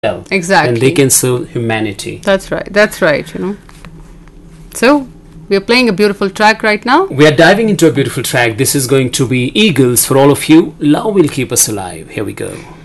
well. Exactly. And they can serve humanity. That's right. That's right, you know. So, we are playing a beautiful track right now. We are diving into a beautiful track. This is going to be Eagles for all of you. Love will keep us alive. Here we go.